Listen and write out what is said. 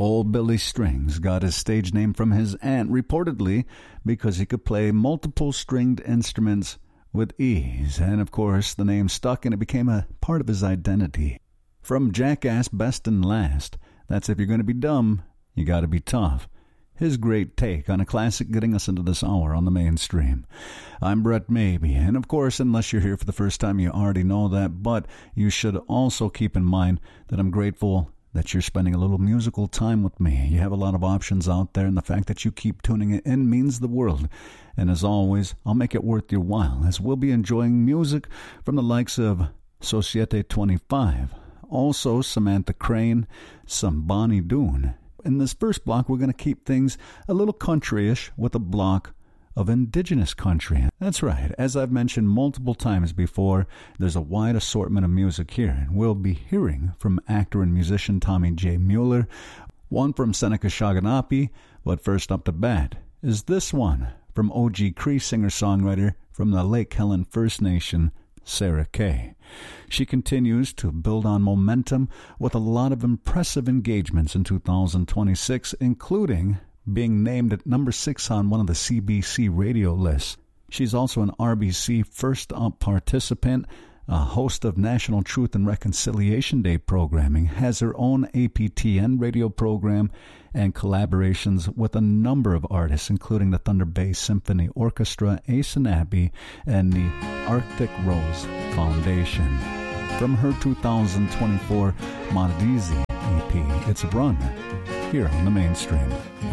Old Billy Strings got his stage name from his aunt, reportedly because he could play multiple stringed instruments with ease. And of course, the name stuck and it became a part of his identity. From Jackass Best and Last, that's if you're going to be dumb, you got to be tough. His great take on a classic getting us into this hour on the mainstream. I'm Brett Maybe, and of course, unless you're here for the first time, you already know that, but you should also keep in mind that I'm grateful that you're spending a little musical time with me. You have a lot of options out there, and the fact that you keep tuning in means the world. And as always, I'll make it worth your while, as we'll be enjoying music from the likes of Societe 25, also Samantha Crane, some Bonnie Doon. In this first block, we're going to keep things a little country-ish with a block of indigenous country. That's right. As I've mentioned multiple times before, there's a wide assortment of music here, and we'll be hearing from actor and musician Tommy J. Mueller, one from Seneca Shaganapi, but first up to bat is this one from O.G. Cree singer-songwriter from the Lake Helen First Nation, Sarah Kay. She continues to build on momentum with a lot of impressive engagements in 2026, including being named at number 6 on one of the CBC radio lists. She's also an RBC First Up participant, a host of National Truth and Reconciliation Day programming, has her own APTN radio program, and collaborations with a number of artists, including the Thunder Bay Symphony Orchestra, Ace Abbey, and the Arctic Rose Foundation. From her 2024 Monadizi EP, it's Run, here on the mainstream.